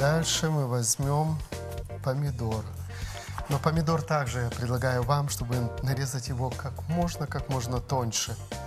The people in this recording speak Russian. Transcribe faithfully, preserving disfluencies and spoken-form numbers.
Дальше мы возьмем помидор. Но помидор также я предлагаю вам, чтобы нарезать его как можно, как можно тоньше.